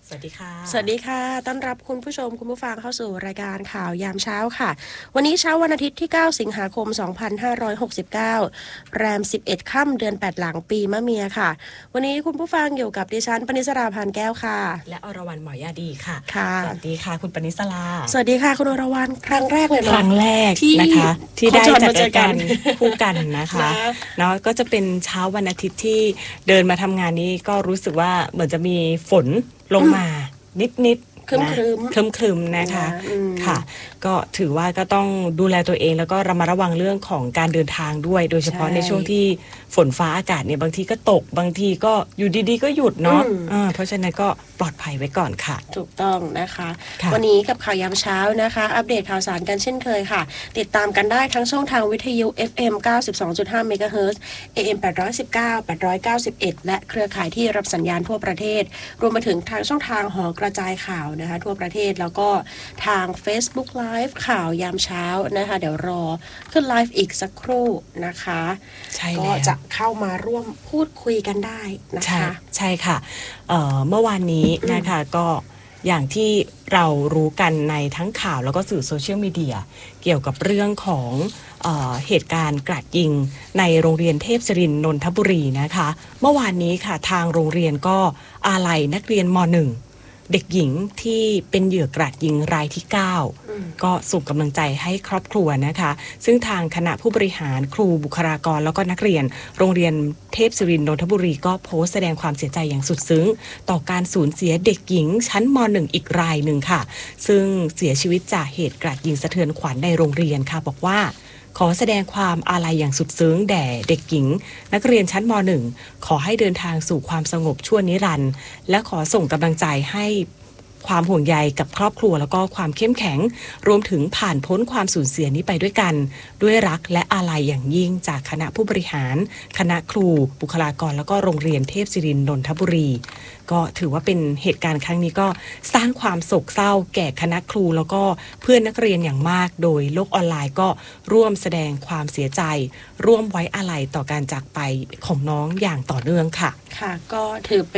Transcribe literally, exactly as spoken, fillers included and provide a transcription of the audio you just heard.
สวัสดีค่ะสวัสดีค่ะต้อนรับคุณผู้ชมคุณผู้ฟังเข้าสู่รายการข่าวยามเช้าค่ะวันนี้เช้าวันอาทิตย์ที่เก้าสิงหาคมสองพันห้าร้อยหกสิบเก้าแรมสิบเอ็ดค่ำเดือนแปดหลังปีมะเมียค่ะวันนี้คุณผู้ฟังอยู่กับดิฉันปณิสราพานแก้วค่ะและอรวรรณหมอยาดีค่ะค่ะสวัสดีค่ะคุณปณิสราสวัสดีค่ะคุณอรวรรณครั้งแรกเลยเนาะครั้งแรกนะคะที่ได้จัดรายการคู่กันนะคะเนาะก็จะเป็นเช้าวันอาทิตย์ที่เดินมาทำงานนี้ก็รู้สึกว่าเหมือนจะมีฝนลงมานิดๆครึ้มนะครึมครึมนะคะค่ะก็ถือว่าก็ต้องดูแลตัวเองแล้วก็ระมัดระวังเรื่องของการเดินทางด้วยโดยเฉพาะในช่วงที่ฝนฟ้าอากาศเนี่ยบางทีก็ตกบางทีก็อยู่ดีๆก็หยุดเนาะะเพราะฉะนั้นก็ปลอดภัยไว้ก่อนค่ะถูกต้องนะคะวันนี้กับข่าวยามเช้านะคะอัปเดตข่าวสารกันเช่นเคยค่ะติดตามกันได้ทั้งช่องทางวิทยุ เอฟ เอ็ม เก้าสิบสองจุดห้า เมกะเฮิรตซ์ เอ เอ็ม แปดร้อยสิบเก้า แปดร้อยเก้าสิบเอ็ดและเครือข่ายที่รับสัญญาณทั่วประเทศรวมไปถึงทางช่องทางหอกระจายข่าวนะคะทั่วประเทศแล้วก็ทาง Facebook Live ข่าวยามเช้านะคะเดี๋ยวรอขึ้นไลฟ์อีกสักครู่นะคะก็จะเข้ามาร่วมพูดคุยกันได้นะคะใช่ค่ะ เอ่อ เมื่อวานนี้นะคะก็อย่างที่เรารู้กันในทั้งข่าวแล้วก็สื่อโซเชียลมีเดียเกี่ยวกับเรื่องของเอ่อเหตุการณ์กราดยิงในโรงเรียนเทพศิรินทร์นนทบุรีนะคะเมื่อวานนี้ค่ะทางโรงเรียนก็อาลัยนักเรียนม.หนึ่งเด็กหญิงที่เป็นเหยื่อกราดยิงรายที่เก้าก็ส่งกำลังใจให้ครอบครัวนะคะซึ่งทางคณะผู้บริหารครูบุคลากรแล้วก็นักเรียนโรงเรียนเทพศิรินทร์นนทบุรีก็โพสต์แสดงความเสียใจอย่างสุดซึ้งต่อการสูญเสียเด็กหญิงชั้นม.หนึ่งอีกรายหนึ่งค่ะซึ่งเสียชีวิตจากเหตุกราดยิงสะเทือนขวัญในโรงเรียนค่ะบอกว่าขอแสดงความอาลัยอย่างสุดซึ้งแด่เด็กหญิงนักเรียนชั้นม.หนึ่งขอให้เดินทางสู่ความสงบชั่วนิรันดร์และขอส่งกำลังใจให้ความห่วงใยกับครอบครัวแล้วก็ความเข้มแข็งรวมถึงผ่านพ้นความสูญเสียนี้ไปด้วยกันด้วยรักและอาลัยอย่างยิ่งจากคณะผู้บริหารคณะครูบุคลากรแล้วก็โรงเรียนเทพศิรินทร์นนทบุรีก็ถือว่าเป็นเหตุการณ์ครั้งนี้ก็สร้างความโศกเศร้าแก่คณะครูแล้วก็เพื่อนนักเรียนอย่างมากโดยโลกออนไลน์ก็ร่วมแสดงความเสียใจร่วมไว้อาลัยต่อการจากไปของน้องอย่างต่อเนื่องค่ะค่ะก็ถือเป็น